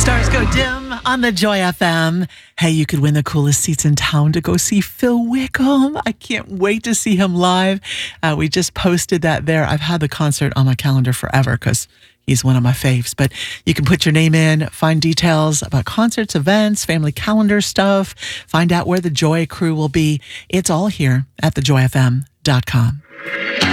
Stars go dim on the Joy FM. Hey, you could win the coolest seats in town to go see Phil Wickham. I can't wait to see him live. We just posted that there. I've had the concert on my calendar forever because he's one of my faves. But you can put your name in, find details about concerts, events, family calendar stuff, find out where the Joy crew will be. It's all here at thejoyfm.com.